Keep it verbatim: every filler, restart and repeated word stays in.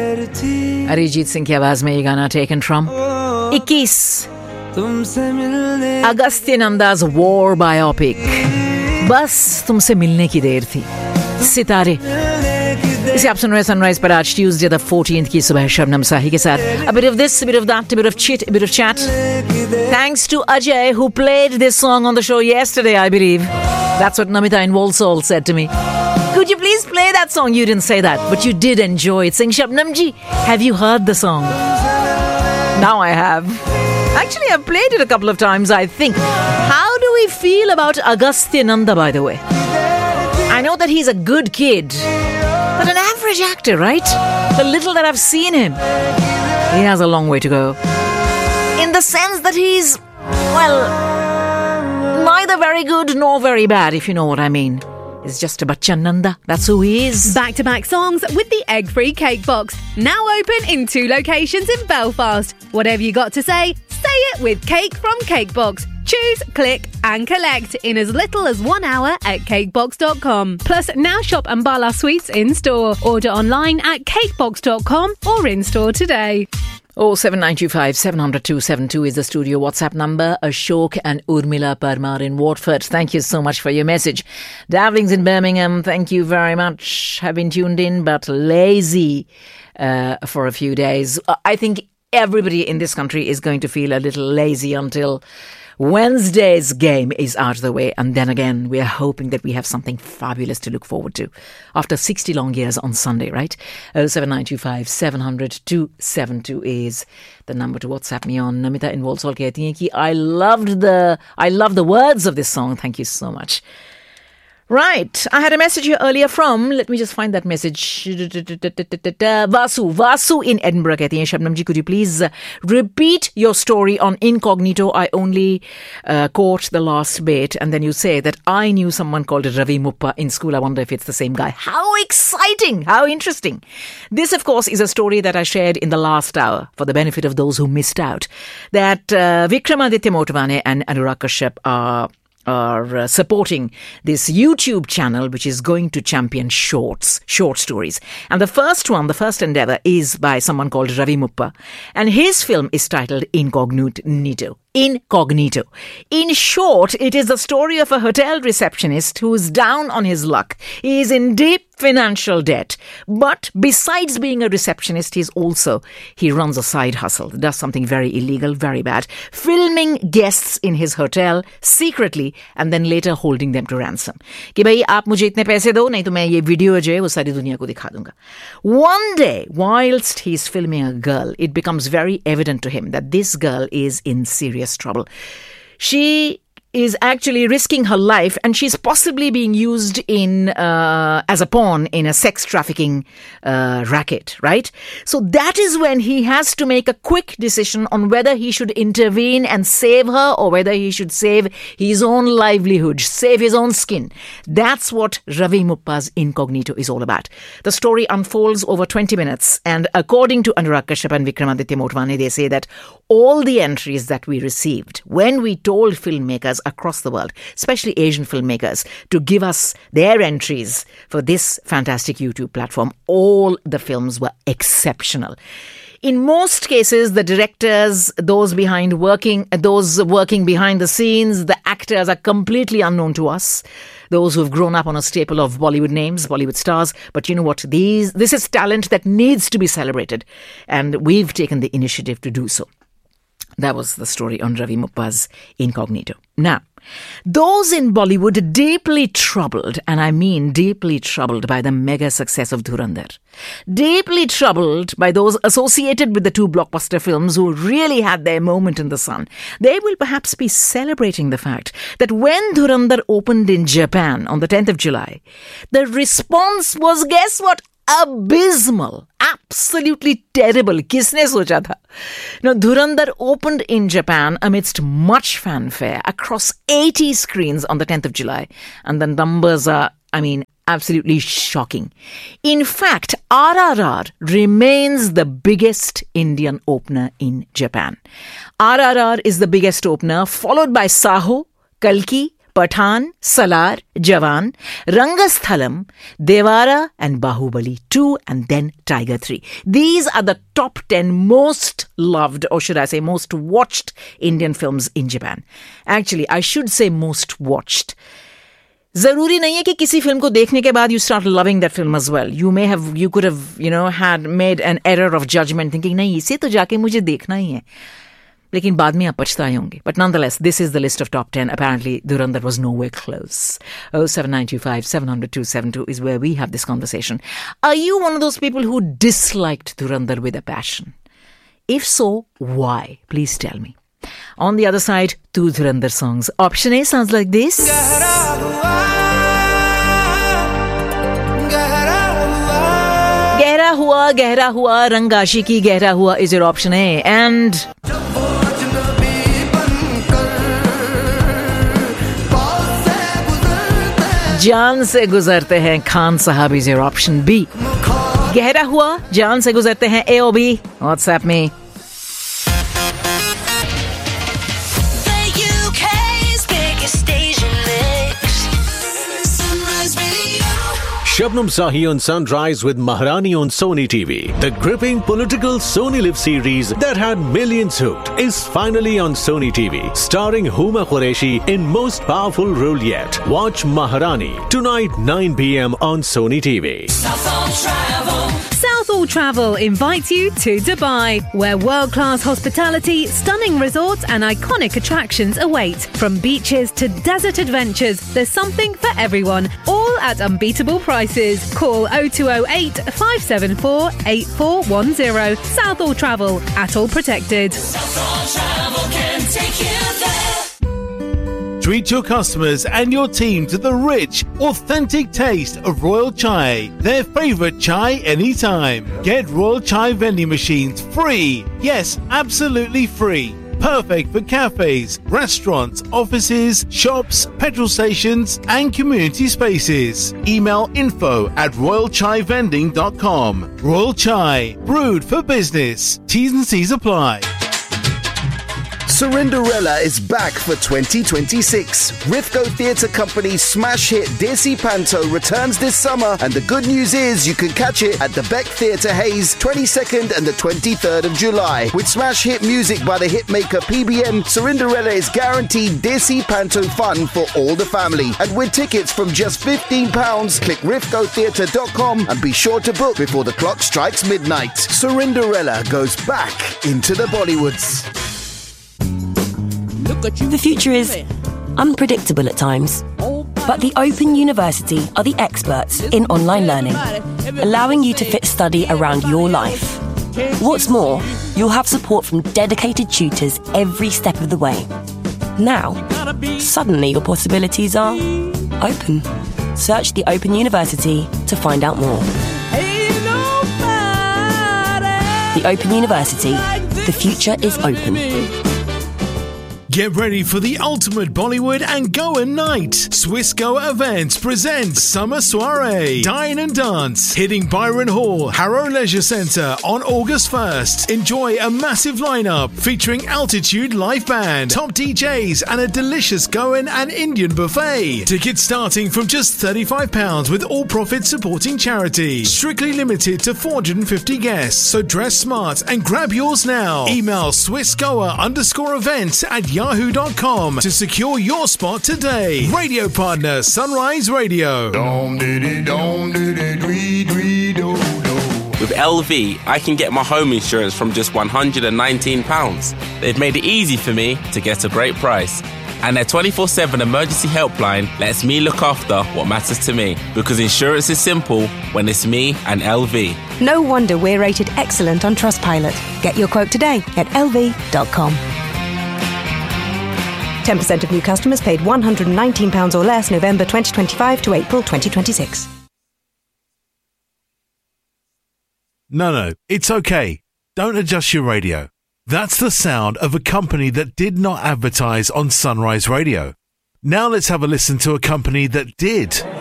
अरिजीत सिंह की आवाज में ये गाना टेकन फ्रॉम इक्कीस अगस्त्य नंदा's वॉर बायोपिक. बस तुमसे मिलने की देर थी. सितारे इसे आप सुन रहे हैं सनराइज पर आज ट्यूसडे द फोर्टीन्थ की सुबह शबनम साही के साथ. A bit of this, a bit of that, a bit of chit, a bit of chat. Thanks to Ajay who played this song on the show yesterday, I believe. That's what Namita in Walsall said to me. Could you please play that song? You didn't say that, but you did enjoy it. Sing Shabnam ji, have you heard the song? Now I have. Actually, I've played it a couple of times, I think. How do we feel about Agastya Nanda, by the way? I know that he's a good kid, but an average actor, right? The little that I've seen him, he has a long way to go. In the sense that he's, well, neither very good nor very bad, if you know what I mean. He's just a Bachchan Nanda. That's who he is. Back-to-back songs with the egg-free cake box. Now open in two locations in Belfast. Whatever you got to say, say it with Cake from Cakebox. Choose, click and collect in as little as one hour at cakebox dot com. Plus, now shop Ambala Sweets in-store. Order online at cakebox dot com or in-store today. Oh seven nine two five seven zero zero two seven two is the studio WhatsApp number. Ashok and Urmila Parmar in Watford. Thank you so much for your message. Davlings in Birmingham, thank you very much. Have been tuned in but lazy uh, for a few days. I think everybody in this country is going to feel a little lazy until Wednesday's game is out of the way, and then again we are hoping that we have something fabulous to look forward to after sixty long years on Sunday, right? oh seven nine two five seven zero zero two seven two is the number to WhatsApp me on. Namita in Walsall कहती हैं कि I loved the I love the words of this song. Thank you so much. Right, I had a message here earlier from, let me just find that message, Vasu, Vasu in Edinburgh कहती हैं, Shabnam ji, could you please repeat your story on Incognito? I only uh, caught the last bit, and then you say that I knew someone called Ravi Muppa in school. I wonder if it's the same guy. How exciting, how interesting. This, of course, is a story that I shared in the last hour for the benefit of those who missed out, that uh, Vikramaditya Motwane and Anurag Kashyap are are uh, supporting this YouTube channel which is going to champion shorts, short stories. And the first one, the first endeavor is by someone called Ravi Muppa. And his film is titled Incognito. Incognito. In short, it is the story of a hotel receptionist who is down on his luck. He is in deep financial debt. But besides being a receptionist, he's also, he runs a side hustle, does something very illegal, very bad, filming guests in his hotel secretly and then later holding them to ransom. कि भाई आप मुझे इतने पैसे दो, नहीं तो मैं ये वीडियो जो है वो सारी दुनिया को दिखा दूंगा. One day, whilst he's filming a girl, it becomes very evident to him that this girl is in serious trouble. She is actually risking her life, and she's possibly being used in uh, as a pawn in a sex trafficking uh, racket, right? So that is when he has to make a quick decision on whether he should intervene and save her or whether he should save his own livelihood, save his own skin. That's what Ravi Muppa's Incognito is all about. The story unfolds over twenty minutes, and according to Anurag Kashyap and Vikramaditya Motwane, they say that all the entries that we received when we told filmmakers across the world, especially Asian filmmakers, to give us their entries for this fantastic YouTube platform, all the films were exceptional. In most cases, the directors, those behind working, those working behind the scenes, the actors are completely unknown to us. Those who've grown up on a staple of Bollywood names, Bollywood stars. But you know what? These, this is talent that needs to be celebrated. And we've taken the initiative to do so. That was the story on Ravi Muppa's Incognito. Now, those in Bollywood deeply troubled, and I mean deeply troubled by the mega success of Dhurandhar, deeply troubled by those associated with the two blockbuster films who really had their moment in the sun, they will perhaps be celebrating the fact that when Dhurandhar opened in Japan on the tenth of July, the response was, guess what? Abysmal, absolutely terrible. Kisne socha tha? Now, Dhurandhar opened in Japan amidst much fanfare across eighty screens on the tenth of July, and the numbers are, I mean, absolutely shocking. In fact, R R R remains the biggest Indian opener in Japan. R R R is the biggest opener, followed by Saho, Kalki, Pathaan, Salar, Jawan, Rangasthalam, Devara and Bahubali two and then Tiger three. These are the top ten most loved, or should I say most watched Indian films in Japan. Actually, I should say most watched. जरूरी नहीं है कि किसी film को देखने के बाद you start loving that film as well. You may have, you could have, you know, had made an error of judgment thinking, नहीं, इसे तो जाके मुझे देखना ही है. लेकिन बाद में आप पछताए होंगे. But nonetheless, this is the list of top ten. Apparently, Dhurandhar was nowhere close. oh seven nine two five seven zero zero two seven two is where we have this conversation. Are you one of those people who disliked Dhurandhar with a passion? If so, why? Please tell me. On the other side, two Dhurandhar songs. Option A sounds like this. Gehra hua, gehra hua, rang aashiki gehra hua is your option A. And Jaan se guzarte hain Khan Sahab is your option B. Gehra hua, Jaan se guzarte hain A or B? WhatsApp me. Shabnam Sahi on Sunrise with Maharani on Sony T V. The gripping political Sony Live series that had millions hooked is finally on Sony T V, starring Huma Qureshi in most powerful role yet. Watch Maharani tonight nine p.m. on Sony T V. Southall Travel. Southall Travel invites you to Dubai, where world-class hospitality, stunning resorts and iconic attractions await. From beaches to desert adventures, there's something for everyone, all at unbeatable prices. Call oh two oh eight, five seven four, eight four one oh. Southall Travel, at all protected. Southall Travel can take you there. Treat your customers and your team to the rich, authentic taste of Royal Chai, their favourite chai anytime. Get Royal Chai vending machines free. Yes, absolutely free. Perfect for cafes, restaurants, offices, shops, petrol stations and community spaces. Email info at royal chai vending dot com. Royal Chai, brewed for business. T's and C's apply. Cinderella is back for twenty twenty-six. Rifco Theatre Company's smash hit Desi Panto returns this summer, and the good news is you can catch it at the Beck Theatre Hayes twenty-second and the twenty-third of July. With smash hit music by the hitmaker P B N, Cinderella is guaranteed Desi Panto fun for all the family. And with tickets from just fifteen pounds, click rifco theatre dot com and be sure to book before the clock strikes midnight. Cinderella goes back into the Bollywoods. The future is unpredictable at times, but the Open University are the experts in online learning, allowing you to fit study around your life. What's more, you'll have support from dedicated tutors every step of the way. Now, suddenly your possibilities are open. Search the Open University to find out more. The Open University. The future is open. Get ready for the ultimate Bollywood and Goa night. Swiss Goa Events presents Summer Soiree. Dine and dance. Hitting Byron Hall, Harrow Leisure Centre on August first. Enjoy a massive lineup featuring Altitude Live Band, top D Js and a delicious Goan and Indian buffet. Tickets starting from just thirty-five pounds with all profits supporting charity. Strictly limited to four hundred fifty guests, so dress smart and grab yours now. Email swissgoa underscore events at yahoo dot com to secure your spot today. Radio partner Sunrise Radio. With L V, I can get my home insurance from just one hundred nineteen pounds. They've made it easy for me to get a great price. And their twenty-four seven emergency helpline lets me look after what matters to me. Because insurance is simple when it's me and L V. No wonder we're rated excellent on Trustpilot. Get your quote today at L V dot com. ten percent of new customers paid one hundred nineteen pounds or less November twenty twenty-five to April twenty twenty-six. No, no, it's okay. Don't adjust your radio. That's the sound of a company that did not advertise on Sunrise Radio. Now let's have a listen to a company that did.